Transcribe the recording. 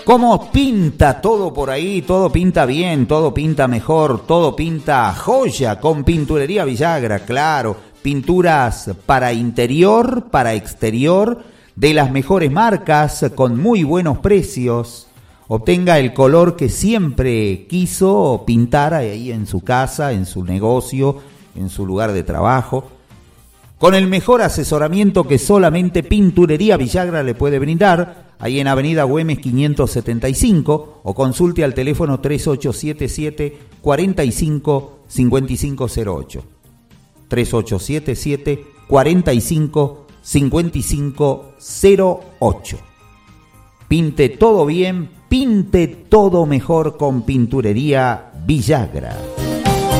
¿Cómo pinta todo por ahí? Todo pinta bien, todo pinta mejor, todo pinta joya con Pinturería Villagra, claro. Pinturas para interior, para exterior, de las mejores marcas, con muy buenos precios. Obtenga el color que siempre quiso pintar ahí en su casa, en su negocio, en su lugar de trabajo. Con el mejor asesoramiento que solamente Pinturería Villagra le puede brindar, ahí en Avenida Güemes 575, o consulte al teléfono 3877 45 5508. 3877 45 5508. Pinte todo bien, pinte todo mejor con Pinturería Villagra.